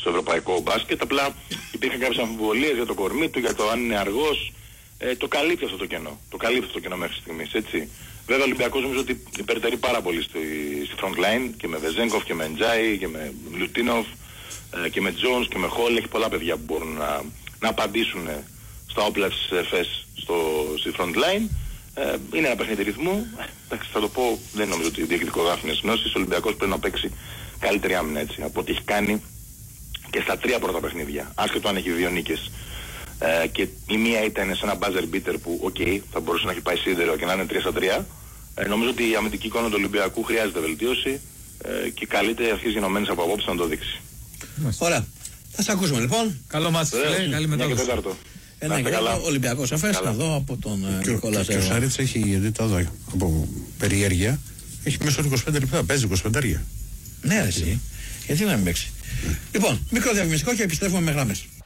ευρωπαϊκό μπάσκετ. Απλά υπήρχαν κάποιες αμφιβολίες για το κορμί του, για το αν είναι αργός. Το καλύπτει αυτό το κενό. Το καλύπτει αυτό το κενό μέχρι στιγμής, έτσι. Βέβαια ο Ολυμπιακός νομίζω ότι υπερτερεί πάρα πολύ στη front line και με Βεζέγκοφ και με Εντζάι και με Λουτίνοφ και με Τζόνς και με Χόλ. Έχει πολλά παιδιά που μπορούν να απαντήσουν στα όπλα της ΕΦΕΣ στη front line. Είναι ένα παιχνίδι ρυθμού. Εντάξει, θα το πω, δεν νομίζω ότι διεκδικώ γάφινες γνώσεις. Ο Ολυμπιακός πρέπει να παίξει καλύτερη άμυνα, έτσι, από ό,τι έχει κάνει και στα 3 πρώτα παιχνίδια. Άσχετο αν έχει 2 νίκες. Και η μία ήταν σε ένα buzzer beater που θα μπορούσε να έχει πάει σίδερο και να είναι 3-3. Νομίζω ότι η αμυντική εικόνα του Ολυμπιακού χρειάζεται βελτίωση και καλείται αρχής γενομένης από απόψε να το δείξει. Ωραία. Θα σε ακούσουμε λοιπόν. Καλό μάτι, καλή μετάδοση. Ένα και άλλο Ολυμπιακός. Αφές να δω από τον Νικόλα. Και ο Σάριτς έχει, γιατί τα δω από περιέργεια, έχει μέσα 25 λεπτά, παίζει 25. Ναι, εσύ. Γιατί να μην παίξει. Λοιπόν, μικρό διαφημιστικό και επιστρέφουμε με γράμμες.